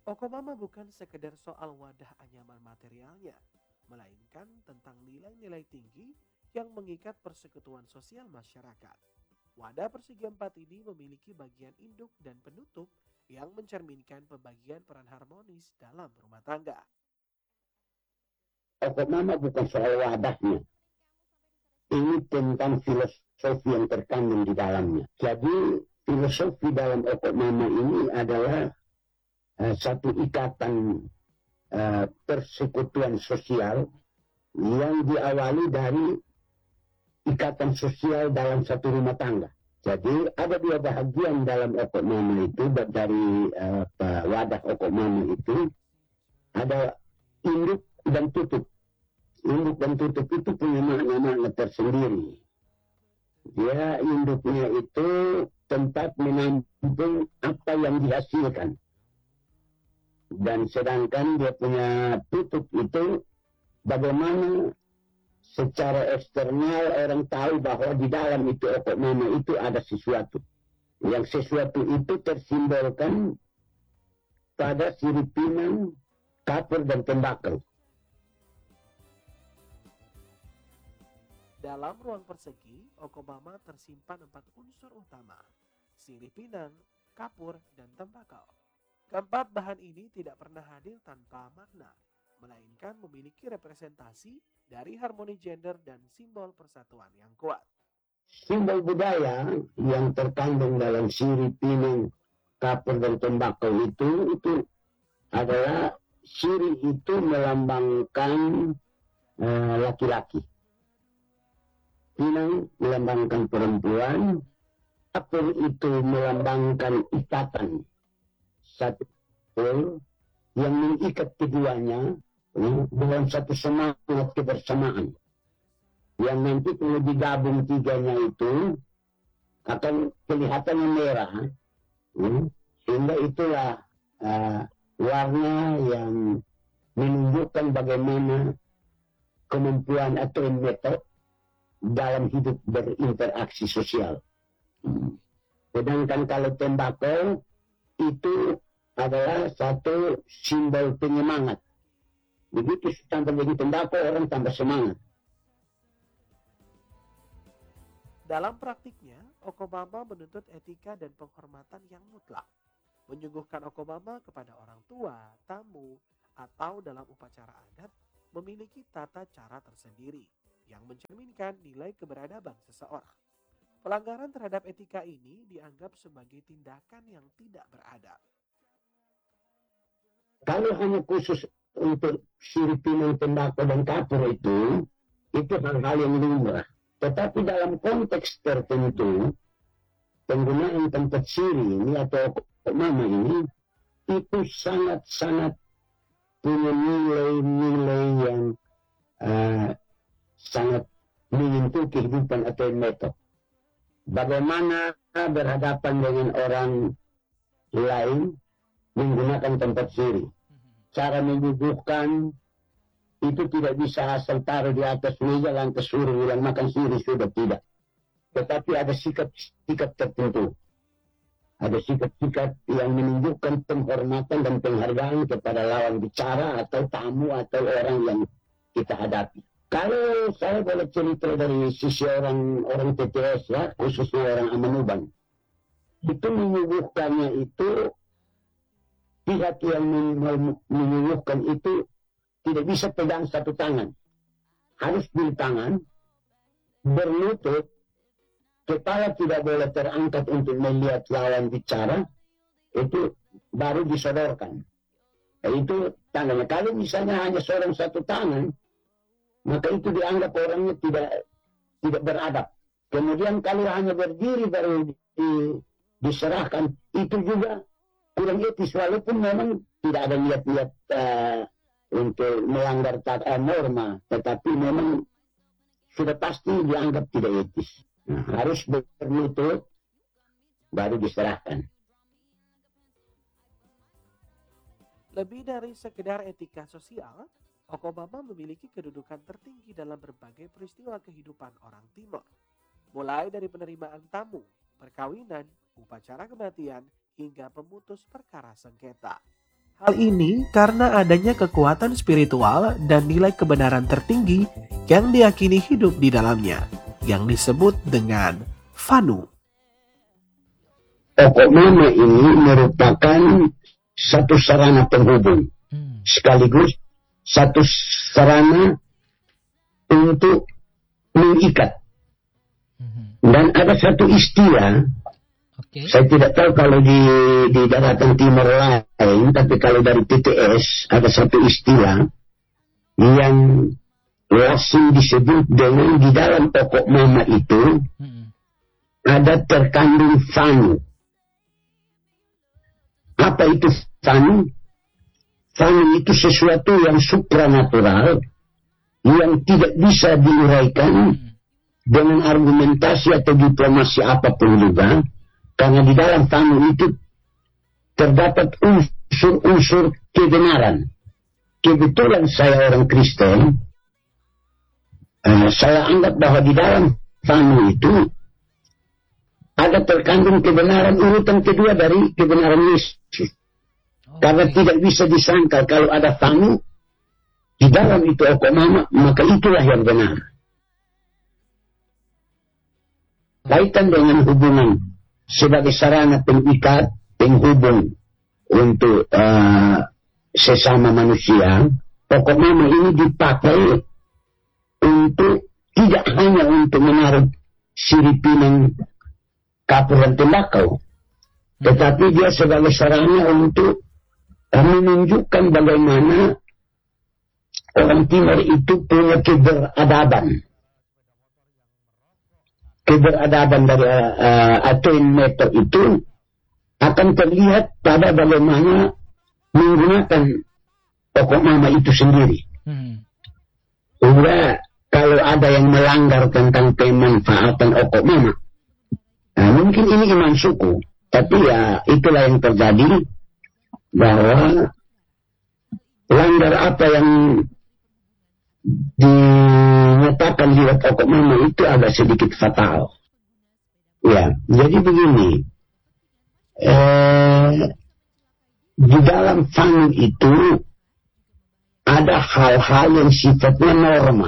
Okomama bukan sekedar soal wadah anyaman materialnya, melainkan tentang nilai-nilai tinggi yang mengikat persekutuan sosial masyarakat. Wadah persegi empat ini memiliki bagian induk dan penutup yang mencerminkan pembagian peran harmonis dalam rumah tangga. Pokok mama bukan soal wadahnya. Ini tentang filosofi yang terkandung di dalamnya. Jadi filosofi dalam pokok mama ini adalah satu ikatan persekutuan sosial yang diawali dari ikatan sosial dalam satu rumah tangga. Jadi ada dua bahagian dalam pokok mama itu dari wadah pokok mama itu ada induk dan tutup. Induk dan tutup itu punya makna-makna tersendiri. Dia induknya itu tempat menampung apa yang dihasilkan. Dan sedangkan dia punya tutup itu bagaimana secara eksternal orang tahu bahwa di dalam itu pokok mama itu ada sesuatu. Yang sesuatu itu tersimbolkan pada sirip pinang, kapur, dan tembakau. Dalam ruang persegi, Okomama tersimpan empat unsur utama, sirih pinang, kapur, dan tembakau. Keempat bahan ini tidak pernah hadir tanpa makna, melainkan memiliki representasi dari harmoni gender dan simbol persatuan yang kuat. Simbol budaya yang terkandung dalam sirih pinang, kapur, dan tembakau itu adalah sirih itu melambangkan laki-laki. Pinang melambangkan perempuan, kapur itu melambangkan ikatan satu yang mengikat keduanya dalam satu semangat kebersamaan. Yang nanti kalau digabung tiganya itu akan kelihatannya merah, sehingga itulah warna yang menunjukkan bagaimana kemampuan atau metode dalam hidup berinteraksi sosial. Sedangkan kalau tembakau itu adalah satu simbol penyemangat. Begitu tambah jadi tembakau, orang tambah semangat. Dalam praktiknya, Okomama menuntut etika dan penghormatan yang mutlak. Menyuguhkan Okomama kepada orang tua, tamu, atau dalam upacara adat memiliki tata cara tersendiri yang mencerminkan nilai keberadaban seseorang. Pelanggaran terhadap etika ini dianggap sebagai tindakan yang tidak beradab. Kalau hanya khusus untuk sirip pinang, tembakau, dan kapur itu hal-hal yang lumrah. Tetapi dalam konteks tertentu, penggunaan tempat sirih ini atau mama ini itu sangat-sangat punya nilai-nilai yang sangat menyentuh kehidupan atau metode. Bagaimana berhadapan dengan orang lain menggunakan tempat sirih. Cara menyuguhkan itu tidak bisa asal taruh di atas meja lantas suruh bilang makan sirih, sudah tidak. Tetapi ada sikap-sikap tertentu. Ada sikap-sikap yang menunjukkan penghormatan dan penghargaan kepada lawan bicara atau tamu atau orang yang kita hadapi. Kalau saya boleh cerita dari sisi orang TTS ya, khususnya orang Amanuban, itu menyuguhkannya itu pihak yang menyuguhkan itu tidak bisa pegang satu tangan, harus dua tangan, berlutut, kepala tidak boleh terangkat untuk melihat lawan bicara, itu baru disodorkan. Itu tangannya. Kalau misalnya hanya seorang satu tangan, maka itu dianggap orangnya tidak beradab. Kemudian kalau hanya berdiri baru diserahkan, itu juga kurang etis, walaupun memang tidak ada niat-niat untuk melanggar norma, tetapi memang sudah pasti dianggap tidak etis. Harus berlutut baru diserahkan. Lebih dari sekedar etika sosial, Okomama memiliki kedudukan tertinggi dalam berbagai peristiwa kehidupan orang Timor. Mulai dari penerimaan tamu, perkawinan, upacara kematian, hingga pemutus perkara sengketa. Hal ini karena adanya kekuatan spiritual dan nilai kebenaran tertinggi yang diyakini hidup di dalamnya, yang disebut dengan Vanu. Pokok mama ini merupakan satu sarana penghubung, sekaligus satu sarana untuk mengikat. Dan ada satu istilah, saya tidak tahu kalau di daratan timur lain, tapi kalau dari PTS ada satu istilah yang langsung disebut dengan di dalam pokok mama itu ada terkandung Vanu. Apa itu Vanu? Vanu itu sesuatu yang supranatural yang tidak bisa diuraikan dengan argumentasi atau diplomasi apapun juga, karena di dalam Vanu itu terdapat unsur-unsur kebenaran. Kebetulan saya orang Kristen, saya anggap bahwa di dalam Vanu itu ada terkandung kebenaran urutan kedua dari kebenaran Yesus. Karena tidak bisa disangkal kalau ada Vanu di dalam itu okomama, maka itulah yang benar. Kaitan dengan hubungan sebagai sarana pengikat, penghubung untuk sesama manusia, pokok mama ini dipakai untuk tidak hanya untuk menaruh siripinan kapur dan tembakau, tetapi dia sebagai sarana untuk menunjukkan bagaimana orang timur itu punya keberadaban. Keberadaban dari atoin meter itu akan terlihat pada bagaimana menggunakan pokok mama itu sendiri. Sehingga kalau ada yang melanggar tentang pemanfaatan pokok mama, mungkin ini iman suku, tapi ya itulah yang terjadi, bahwa langgar apa yang dinyatakan lewat pokok mama itu agak sedikit fatal. Ya, jadi begini, di dalam Vanu itu ada hal-hal yang sifatnya norma,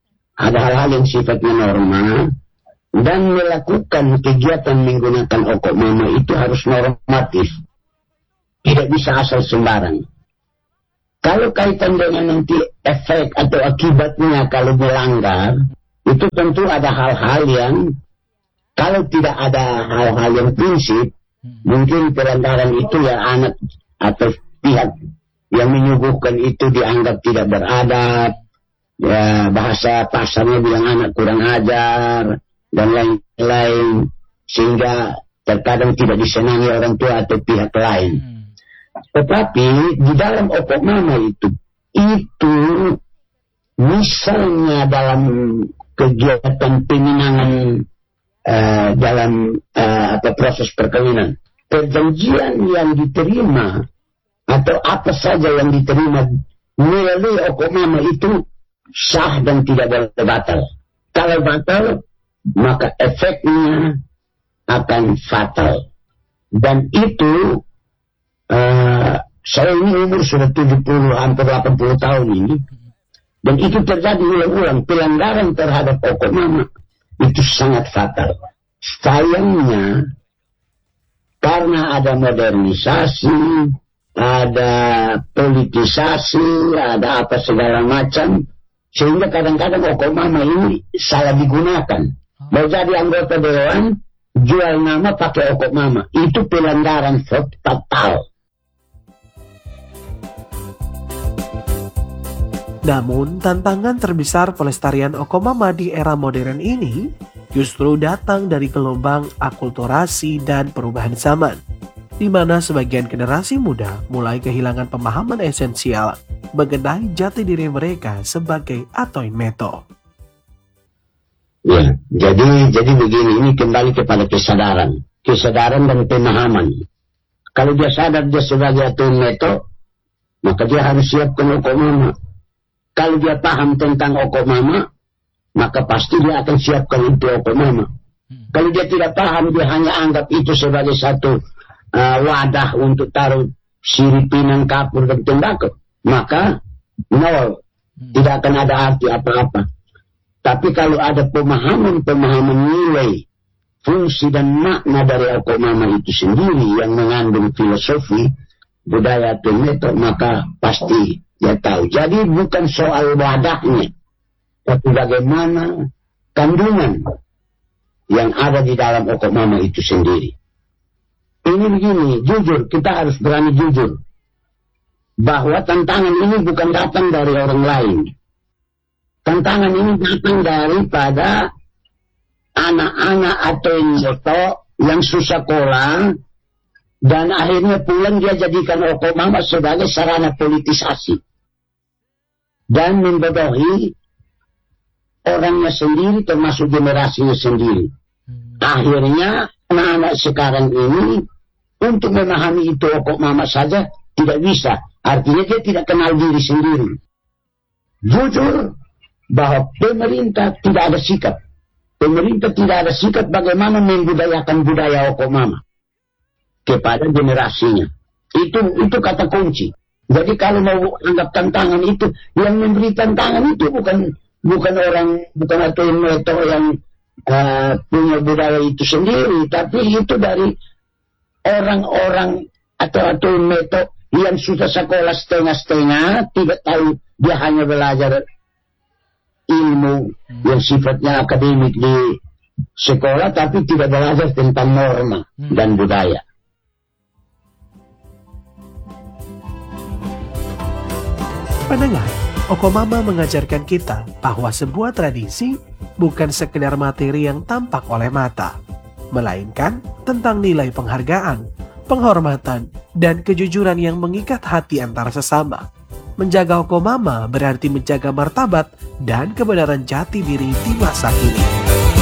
dan melakukan kegiatan menggunakan pokok mama itu harus normatif, tidak bisa asal sembarang. Kalau kaitan dengan nanti efek atau akibatnya kalau melanggar, itu tentu ada hal-hal yang, kalau tidak ada hal-hal yang prinsip, mungkin pelanggaran itu ya anak atau pihak yang menyuguhkan itu dianggap tidak beradab, ya bahasa pasarnya bilang anak kurang ajar, dan lain-lain, sehingga terkadang tidak disenangi orang tua atau pihak lain. Tetapi di dalam pokok mama itu misalnya dalam kegiatan peminangan dalam proses perkawinan, perjanjian yang diterima atau apa saja yang diterima melalui pokok mama itu sah dan tidak boleh batal. Kalau batal, maka efeknya akan fatal. Dan itu saya ini umur sudah 70 hampir 80 tahun ini, dan itu terjadi ulang-ulang. Pelanggaran terhadap pokok mama itu sangat fatal. Sayangnya karena ada modernisasi, ada politisasi, ada apa segala macam, sehingga kadang-kadang pokok mama ini salah digunakan. Mau jadi anggota dewan, jual nama pakai pokok mama, itu pelanggaran fatal. Namun, tantangan terbesar pelestarian okomama di era modern ini justru datang dari gelombang akulturasi dan perubahan zaman, di mana sebagian generasi muda mulai kehilangan pemahaman esensial mengenai jati diri mereka sebagai atoin meto. Ya, jadi begini, ini kembali kepada kesadaran dan pemahaman. Kalau dia sadar dia sebagai atoin meto, maka dia harus siapkan okomama. Kalau dia paham tentang okomama, maka pasti dia akan siapkan itu okomama. Kalau dia tidak paham, dia hanya anggap itu sebagai satu wadah untuk taruh siripinan, kapur, dan tembakau, maka nol, tidak akan ada arti apa-apa. Tapi kalau ada pemahaman nilai, fungsi dan makna dari Okomama itu sendiri yang mengandung filosofi, budaya atau metode, maka pasti dia tahu. Jadi bukan soal wadahnya, tapi bagaimana kandungan yang ada di dalam Okomama itu sendiri. Ini begini, jujur, kita harus berani jujur bahwa tantangan ini bukan datang dari orang lain. Tantangan ini datang daripada anak-anak atau yang susah sekolah dan akhirnya pulang dia jadikan Okomama sebagai sarana politisasi dan membodohi orangnya sendiri termasuk generasinya sendiri. Akhirnya anak-anak sekarang ini untuk memahami itu Okomama saja tidak bisa. Artinya dia tidak kenal diri sendiri. Jujur bahwa pemerintah tidak ada sikap. Pemerintah tidak ada sikap bagaimana membudayakan budaya Okomama kepada generasinya. Itu kata kunci. Jadi kalau mau anggap tantangan itu, yang memberi tantangan itu bukan atau yang punya budaya itu sendiri, tapi itu dari orang-orang atau metode yang sudah sekolah setengah-setengah, tidak tahu, dia hanya belajar ilmu yang sifatnya akademik di sekolah, tapi tidak belajar tentang norma dan budaya. Pendengar, Okomama mengajarkan kita bahwa sebuah tradisi bukan sekedar materi yang tampak oleh mata, melainkan tentang nilai penghargaan, penghormatan, dan kejujuran yang mengikat hati antar sesama. Menjaga Okomama berarti menjaga martabat dan kebenaran jati diri di masa kini.